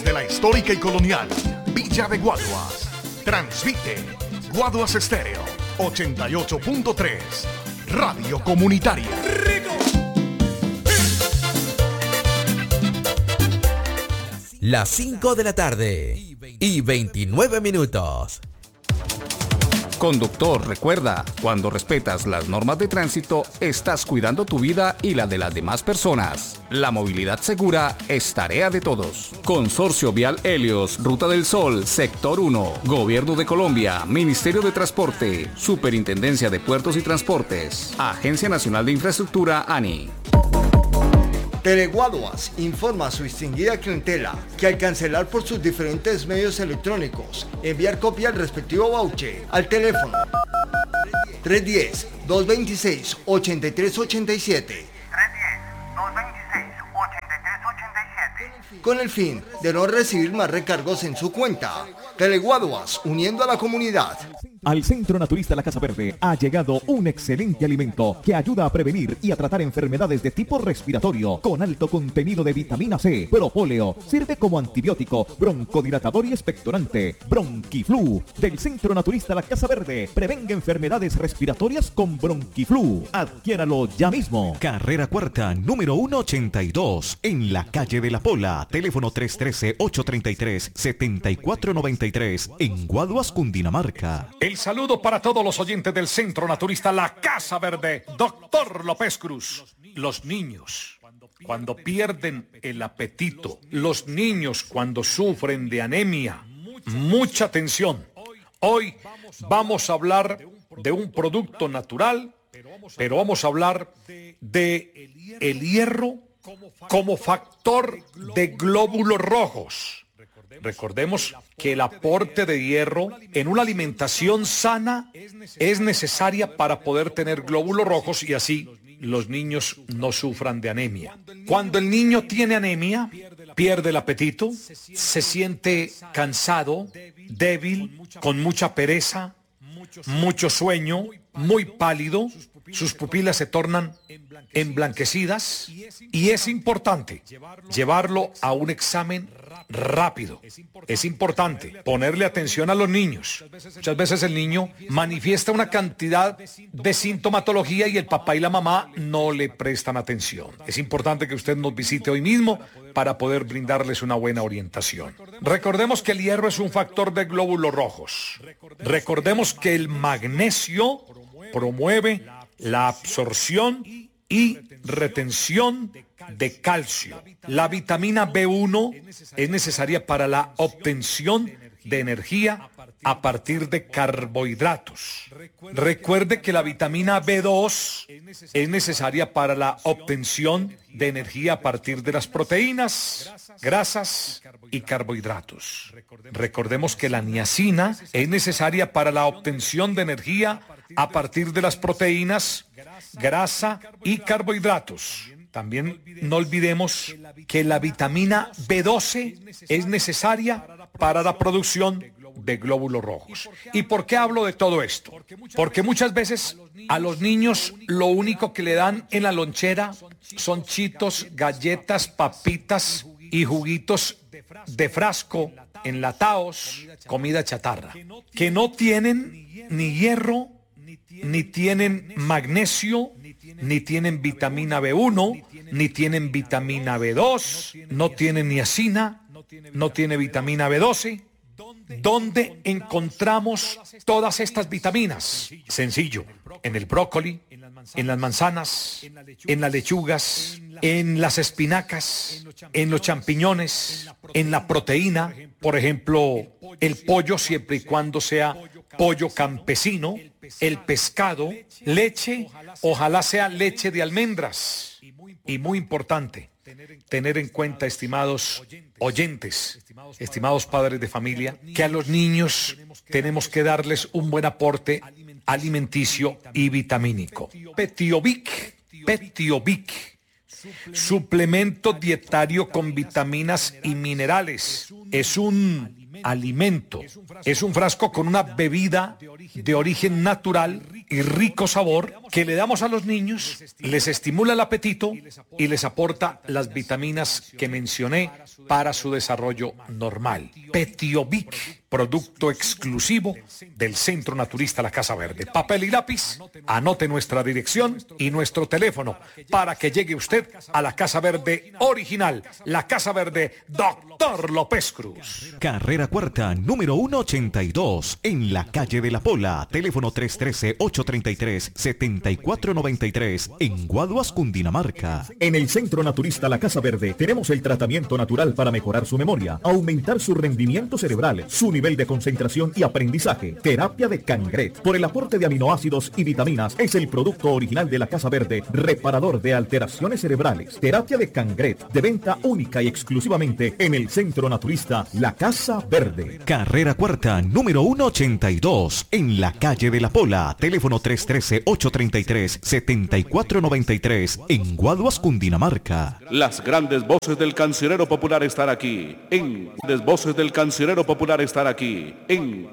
Desde la histórica y colonial Villa de Guaduas, transmite Guaduas Estéreo 88.3, Radio Comunitaria. Las 5 de la tarde y 29 minutos. Conductor, recuerda, cuando respetas las normas de tránsito, estás cuidando tu vida y la de las demás personas. La movilidad segura es tarea de todos. Consorcio Vial Helios, Ruta del Sol, Sector 1, Gobierno de Colombia, Ministerio de Transporte, Superintendencia de Puertos y Transportes, Agencia Nacional de Infraestructura, ANI. Teleguaduas informa a su distinguida clientela que al cancelar por sus diferentes medios electrónicos, enviar copia al respectivo voucher al teléfono 310-226-8387 con el fin de no recibir más recargos en su cuenta. Teleguaduas, uniendo a la comunidad. Al Centro Naturista La Casa Verde ha llegado un excelente alimento que ayuda a prevenir y a tratar enfermedades de tipo respiratorio con alto contenido de vitamina C. Propóleo sirve como antibiótico, broncodilatador y expectorante. Bronquiflu del Centro Naturista La Casa Verde. Prevenga enfermedades respiratorias con Bronquiflu. Adquiéralo ya mismo. Carrera Cuarta, número 182, en la calle de La Pola. Teléfono 313-833-7493 en Guaduas, Cundinamarca. El saludo para todos los oyentes del Centro Naturista La Casa Verde. Doctor López Cruz. Los niños, cuando pierden el apetito, los niños cuando sufren de anemia, mucha atención. Hoy vamos a hablar de un producto natural, pero vamos a hablar de el hierro como factor de glóbulos rojos. Recordemos que el aporte de hierro en una alimentación sana es necesaria para poder tener glóbulos rojos y así los niños no sufran de anemia. Cuando el niño tiene anemia, pierde el apetito, se siente cansado, débil, con mucha pereza, mucho sueño, muy pálido, sus pupilas se tornan emblanquecidas y es importante llevarlo a un examen rápido. Es importante ponerle atención a los niños. Muchas veces el niño manifiesta una cantidad de sintomatología y el papá y la mamá no le prestan atención. Es importante que usted nos visite hoy mismo para poder brindarles una buena orientación. Recordemos que el hierro es un factor de glóbulos rojos. Recordemos que el magnesio promueve la absorción y retención de calcio. La vitamina B1 es necesaria para la obtención de energía a partir de carbohidratos. Recuerde que la vitamina B2 es necesaria para la obtención de energía a partir de las proteínas, grasas y carbohidratos. Recordemos que la niacina es necesaria para la obtención de energía a partir de las proteínas, grasa y carbohidratos. También no olvidemos que la vitamina B12 es necesaria para la producción de glóbulos rojos. ¿Y por qué hablo de todo esto? Porque muchas veces a los niños lo único que le dan en la lonchera son chitos, galletas, papitas y juguitos de frasco, enlatados, comida chatarra, que no tienen ni hierro, ni tienen magnesio, ni tienen vitamina B1, ni tienen vitamina B2, no tienen niacina, no tiene vitamina B12. ¿Dónde encontramos todas estas vitaminas? Sencillo, en el brócoli, en las manzanas, en las lechugas, en las espinacas, en los champiñones, en la proteína, por ejemplo, el pollo siempre y cuando sea pollo campesino, el pescado, leche, ojalá sea leche de almendras. Y muy importante, tener en cuenta, estimados oyentes, estimados padres de familia, que a los niños tenemos que darles un buen aporte alimenticio y vitamínico. Petiovic, suplemento dietario con vitaminas y minerales. Es un alimento, es un frasco con una bebida de origen natural, y rico sabor que le damos a los niños, les estimula el apetito y les aporta las vitaminas que mencioné para su desarrollo normal. Petiovic, producto exclusivo del Centro Naturista La Casa Verde. Papel y lápiz, anote nuestra dirección y nuestro teléfono para que llegue usted a la Casa Verde original, la Casa Verde Dr. López Cruz. Carrera Cuarta, número 182, en la calle de La Pola. Teléfono 313-833-7493, en Guaduas, Cundinamarca. En el Centro Naturista La Casa Verde tenemos el tratamiento natural para mejorar su memoria, aumentar su rendimiento cerebral, su nivel de concentración y aprendizaje. Terapia de Cangret, por el aporte de aminoácidos y vitaminas, es el producto original de La Casa Verde, reparador de alteraciones cerebrales. Terapia de Cangret, de venta única y exclusivamente en el Centro Naturista La Casa Verde. Carrera Cuarta, número 182, en la calle de La Pola. Teléfono 313-833-7493, en Guaduas, Cundinamarca. Las grandes voces del cancionero popular están aquí. Grandes voces del cancionero popular están aquí. En